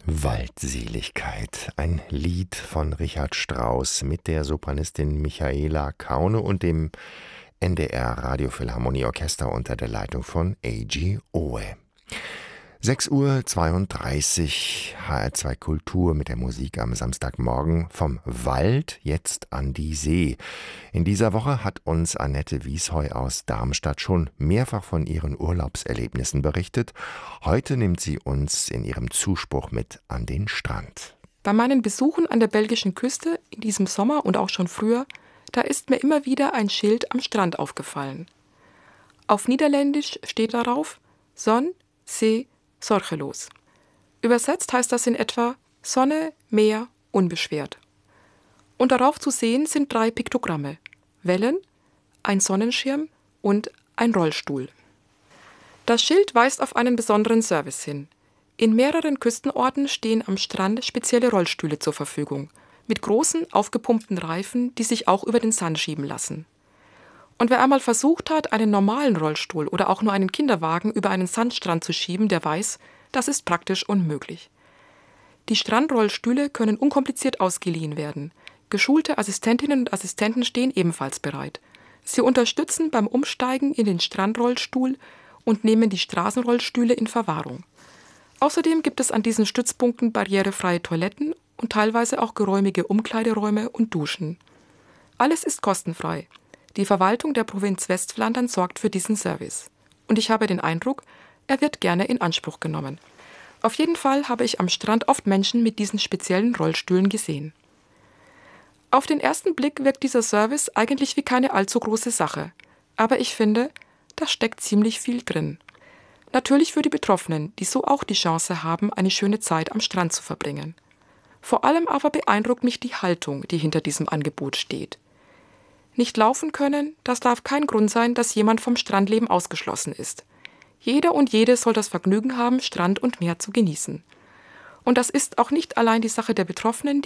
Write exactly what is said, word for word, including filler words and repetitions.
Waldseligkeit, ein Lied von Richard Strauss mit der Sopranistin Michaela Kaune und dem N D R Radiophilharmonieorchester unter der Leitung von A G Owe. sechs Uhr zweiunddreißig, H R zwei Kultur mit der Musik am Samstagmorgen vom Wald jetzt an die See. In dieser Woche hat uns Annette Wiesheu aus Darmstadt schon mehrfach von ihren Urlaubserlebnissen berichtet. Heute nimmt sie uns in ihrem Zuspruch mit an den Strand. Bei meinen Besuchen an der belgischen Küste in diesem Sommer und auch schon früher, da ist mir immer wieder ein Schild am Strand aufgefallen. Auf Niederländisch steht darauf Zon, See, sorgelos. Übersetzt heißt das in etwa Sonne, Meer, unbeschwert. Und darauf zu sehen sind drei Piktogramme: Wellen, ein Sonnenschirm und ein Rollstuhl. Das Schild weist auf einen besonderen Service hin. In mehreren Küstenorten stehen am Strand spezielle Rollstühle zur Verfügung, mit großen, aufgepumpten Reifen, die sich auch über den Sand schieben lassen. Und wer einmal versucht hat, einen normalen Rollstuhl oder auch nur einen Kinderwagen über einen Sandstrand zu schieben, der weiß, das ist praktisch unmöglich. Die Strandrollstühle können unkompliziert ausgeliehen werden. Geschulte Assistentinnen und Assistenten stehen ebenfalls bereit. Sie unterstützen beim Umsteigen in den Strandrollstuhl und nehmen die Straßenrollstühle in Verwahrung. Außerdem gibt es an diesen Stützpunkten barrierefreie Toiletten und teilweise auch geräumige Umkleideräume und Duschen. Alles ist kostenfrei. Die Verwaltung der Provinz Westflandern sorgt für diesen Service. Und ich habe den Eindruck, er wird gerne in Anspruch genommen. Auf jeden Fall habe ich am Strand oft Menschen mit diesen speziellen Rollstühlen gesehen. Auf den ersten Blick wirkt dieser Service eigentlich wie keine allzu große Sache. Aber ich finde, da steckt ziemlich viel drin. Natürlich für die Betroffenen, die so auch die Chance haben, eine schöne Zeit am Strand zu verbringen. Vor allem aber beeindruckt mich die Haltung, die hinter diesem Angebot steht. Nicht laufen können, das darf kein Grund sein, dass jemand vom Strandleben ausgeschlossen ist. Jeder und jede soll das Vergnügen haben, Strand und Meer zu genießen. Und das ist auch nicht allein die Sache der Betroffenen,